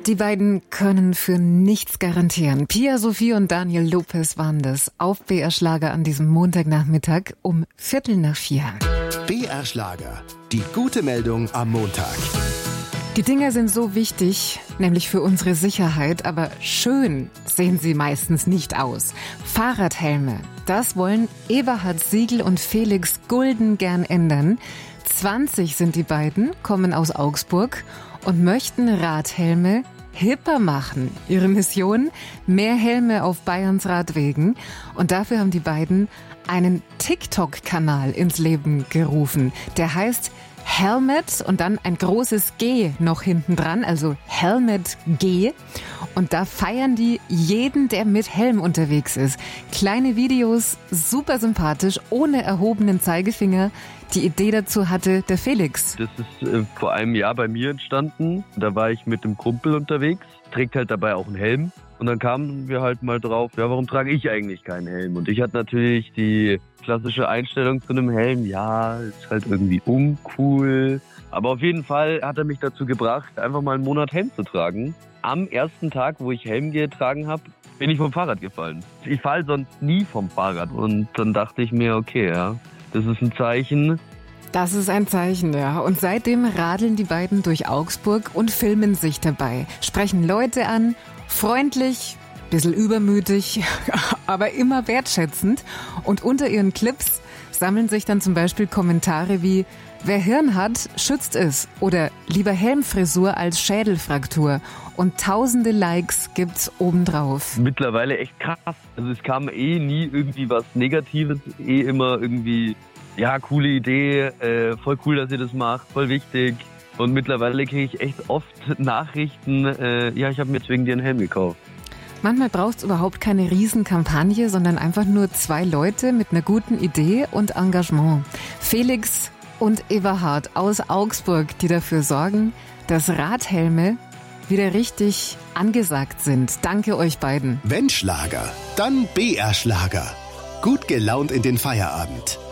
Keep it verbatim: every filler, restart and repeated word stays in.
Die beiden können für nichts garantieren. Pia Sophie und Daniel Lopez waren das auf B R Schlager an diesem Montagnachmittag um Viertel nach vier. B R Schlager, die gute Meldung am Montag. Die Dinger sind so wichtig, nämlich für unsere Sicherheit, aber schön sehen sie meistens nicht aus. Fahrradhelme, das wollen Eberhard Siegel und Felix Gulden gern ändern. zwanzig sind die beiden, kommen aus Augsburg und möchten Radhelme hipper machen. Ihre Mission? Mehr Helme auf Bayerns Radwegen. Und dafür haben die beiden einen TikTok-Kanal ins Leben gerufen. Der heißt Helmet und dann ein großes G noch hinten dran, also Helmet G. Und da feiern die jeden, der mit Helm unterwegs ist. Kleine Videos, super sympathisch, ohne erhobenen Zeigefinger. Die Idee dazu hatte der Felix. Das ist äh, vor einem Jahr bei mir entstanden. Da war ich mit einem Kumpel unterwegs, trägt halt dabei auch einen Helm. Und dann kamen wir halt mal drauf, ja, warum trage ich eigentlich keinen Helm? Und ich hatte natürlich die klassische Einstellung zu einem Helm, ja, ist halt irgendwie uncool. Aber auf jeden Fall hat er mich dazu gebracht, einfach mal einen Monat Helm zu tragen. Am ersten Tag, wo ich Helm getragen habe, bin ich vom Fahrrad gefallen. Ich falle sonst nie vom Fahrrad. Und dann dachte ich mir, okay, ja, das ist ein Zeichen. Das ist ein Zeichen, ja. Und seitdem radeln die beiden durch Augsburg und filmen sich dabei. Sprechen Leute an, freundlich, bisschen übermütig, aber immer wertschätzend. Und unter ihren Clips sammeln sich dann zum Beispiel Kommentare wie: Wer Hirn hat, schützt es. Oder lieber Helmfrisur als Schädelfraktur. Und tausende Likes gibt's obendrauf. Mittlerweile echt krass. Also es kam eh nie irgendwie was Negatives, eh immer irgendwie, ja, coole Idee, äh, voll cool, dass ihr das macht, voll wichtig. Und mittlerweile kriege ich echt oft Nachrichten, äh, ja, ich habe mir deswegen dir einen Helm gekauft. Manchmal braucht es überhaupt keine Riesenkampagne, sondern einfach nur zwei Leute mit einer guten Idee und Engagement. Felix und Eberhard aus Augsburg, die dafür sorgen, dass Radhelme wieder richtig angesagt sind. Danke euch beiden. Wenn Schlager, dann B R Schlager. Gut gelaunt in den Feierabend.